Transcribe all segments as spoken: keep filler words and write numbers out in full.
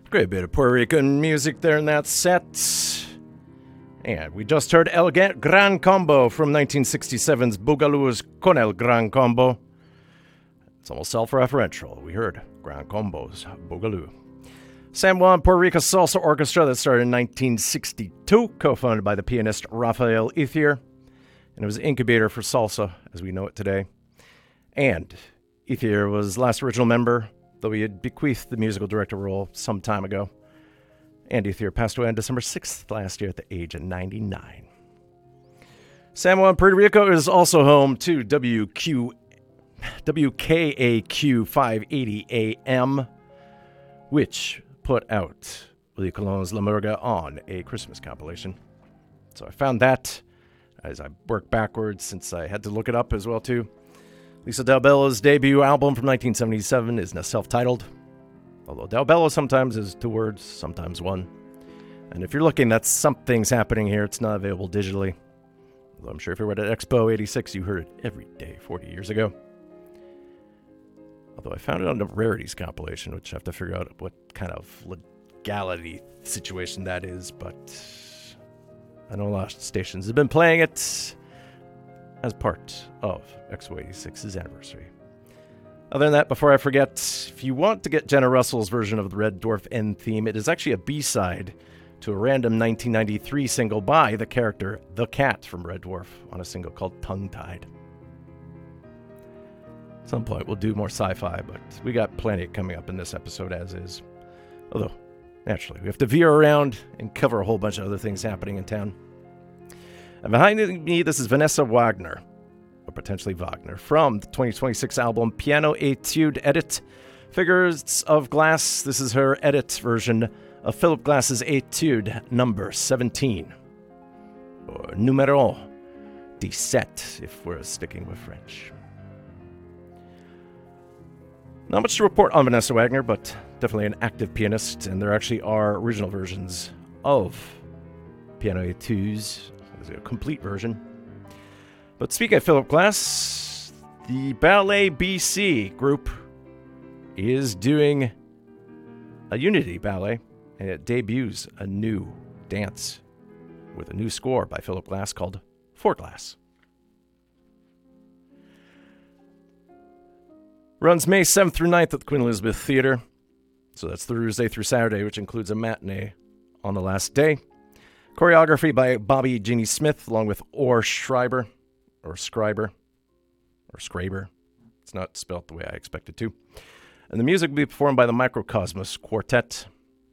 Great bit of Puerto Rican music there in that set. And we just heard El Gran Combo from nineteen sixty-seven's Boogaloo's Con El Gran Combo. It's almost self-referential. We heard Gran Combo's Boogaloo. San Juan Puerto Rico Salsa Orchestra that started in nineteen sixty-two, co-founded by the pianist Rafael Ethier. And it was an incubator for salsa as we know it today. And Ethier was last original member, though he had bequeathed the musical director role some time ago. And Ethier passed away on December sixth last year at the age of ninety-nine. San Juan, Puerto Rico is also home to W Q, W K A Q five eighty A M, which put out Willie Colon's La Murga on a Christmas compilation. So I found that as I worked backwards since I had to look it up as well too. Lisa Del Bello's debut album from nineteen seventy-seven is now self-titled, although Del Bello sometimes is two words, sometimes one. And if you're looking, that's something's happening here. It's not available digitally. Although I'm sure if you were at Expo eighty-six, you heard it every day forty years ago. Although I found it on the Rarities compilation, which I have to figure out what kind of legality situation that is, but I know a lot of stations have been playing it as part of Expo eighty-six's anniversary. Other than that, before I forget, if you want to get Jenna Russell's version of the Red Dwarf end theme, it is actually a B-side to a random nineteen ninety-three single by the character The Cat from Red Dwarf on a single called Tongue Tied. At some point we'll do more sci-fi, but we got plenty coming up in this episode as is. Although, naturally, we have to veer around and cover a whole bunch of other things happening in town. And behind me, this is Vanessa Wagner, or potentially Wagner, from the twenty twenty-six album Piano Etude Edit, Figures of Glass. This is her edit version of Philip Glass's Etude number seventeen, or Numero dix-sept, if we're sticking with French. Not much to report on Vanessa Wagner, but definitely an active pianist, and there actually are original versions of Piano Etudes. There's a complete version. But speaking of Philip Glass, the Ballet B C group is doing a Unity ballet, and it debuts a new dance with a new score by Philip Glass called For Glass. Runs May seventh through ninth at the Queen Elizabeth Theatre. So that's Thursday through Saturday, which includes a matinee on the last day. Choreography by Bobby Jeannie Smith, along with Orr Schreiber, or Scriber, or Scraber. It's not spelled the way I expected to. And the music will be performed by the Microcosmos Quartet.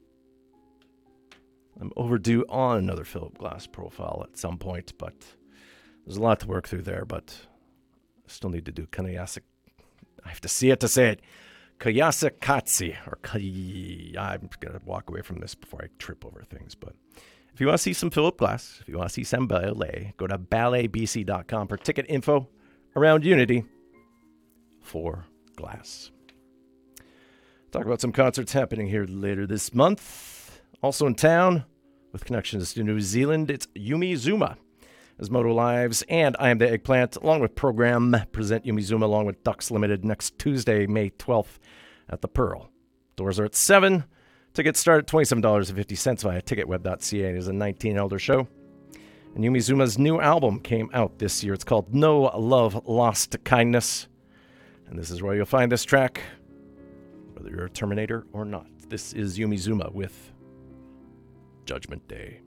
I'm overdue on another Philip Glass profile at some point, but there's a lot to work through there, but I still need to do Kanyasik. I have to see it to say it. Kayasakatsi, or Kay. I'm going to walk away from this before I trip over things, but if you want to see some Philip Glass, if you want to see some ballet, go to ballet b c dot com for ticket info around Unity for Glass. Talk about some concerts happening here later this month. Also in town, with connections to New Zealand, it's Yumi Zuma. As Moto Lives and I Am the Eggplant, along with Program, present Yumi Zuma along with Ducks Limited next Tuesday, May twelfth at the Pearl. Doors are at seven. Tickets start at twenty-seven dollars and fifty cents via ticketweb dot c a. It is a nineteen and older show. And Yumi Zuma's new album came out this year. It's called No Love Lost to Kindness. And this is where you'll find this track, whether you're a Terminator or not. This is Yumi Zuma with Judgment Day.